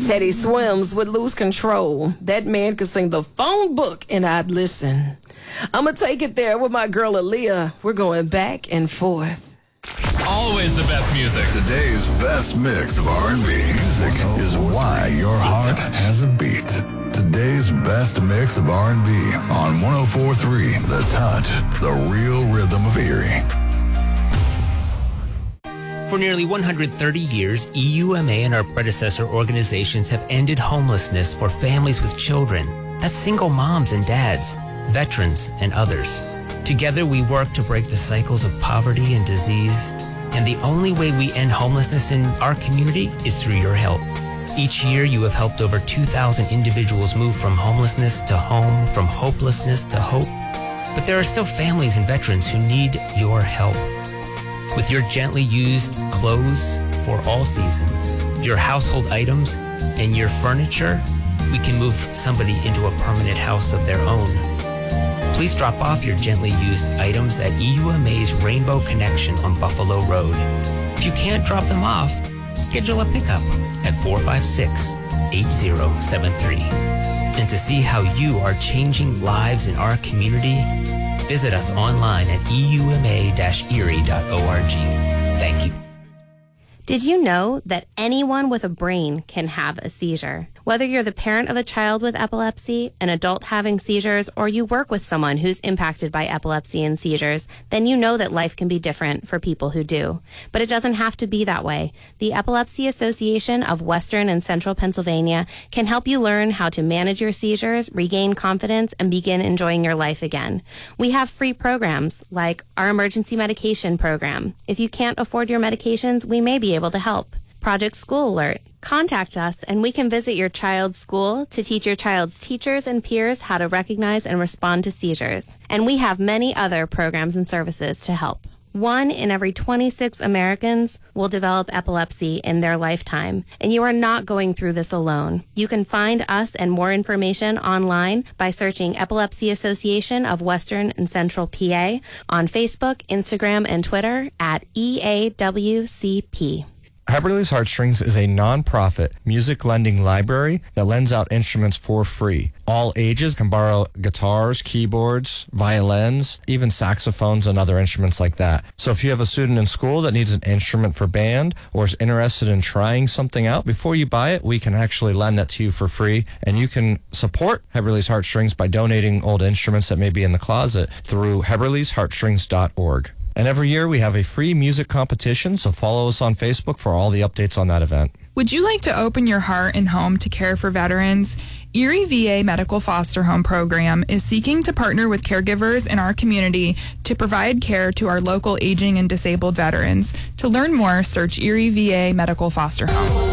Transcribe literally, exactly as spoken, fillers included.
Teddy Swims would lose control. That man could sing the phone book and I'd listen. I'm going to take it there with my girl Aaliyah. We're going back and forth. Always the best music. Today's best mix of R and B music is why your heart has a beat. Today's best mix of R and B on one oh four point three The Touch, the real rhythm of Erie. For nearly one hundred thirty years, E U M A and our predecessor organizations have ended homelessness for families with children. That's single moms and dads, veterans, and others. Together, we work to break the cycles of poverty and disease. And the only way we end homelessness in our community is through your help. Each year, you have helped over two thousand individuals move from homelessness to home, from hopelessness to hope. But there are still families and veterans who need your help. With your gently used clothes for all seasons, your household items, and your furniture, we can move somebody into a permanent house of their own. Please drop off your gently used items at E U M A's Rainbow Connection on Buffalo Road. If you can't drop them off, schedule a pickup at four five six, eight zero seven three. And to see how you are changing lives in our community, visit us online at E U M A Erie dot org. Thank you. Did you know that anyone with a brain can have a seizure? Whether you're the parent of a child with epilepsy, an adult having seizures, or you work with someone who's impacted by epilepsy and seizures, then you know that life can be different for people who do. But it doesn't have to be that way. The Epilepsy Association of Western and Central Pennsylvania can help you learn how to manage your seizures, regain confidence, and begin enjoying your life again. We have free programs like our emergency medication program. If you can't afford your medications, we may be able to help. Project School Alert. Contact us and we can visit your child's school to teach your child's teachers and peers how to recognize and respond to seizures. And we have many other programs and services to help. One in every twenty-six Americans will develop epilepsy in their lifetime, and you are not going through this alone. You can find us and more information online by searching Epilepsy Association of Western and Central P A on Facebook, Instagram, and Twitter at E A W C P. Heberly's Heartstrings is a non-profit music lending library that lends out instruments for free. All ages can borrow guitars, keyboards, violins, even saxophones and other instruments like that. So if you have a student in school that needs an instrument for band or is interested in trying something out, before you buy it, we can actually lend that to you for free. And you can support Heberly's Heartstrings by donating old instruments that may be in the closet through Heberly's Heartstrings dot org. And every year we have a free music competition, so follow us on Facebook for all the updates on that event. Would you like to open your heart and home to care for veterans? Erie V A Medical Foster Home Program is seeking to partner with caregivers in our community to provide care to our local aging and disabled veterans. To learn more, search Erie V A Medical Foster Home.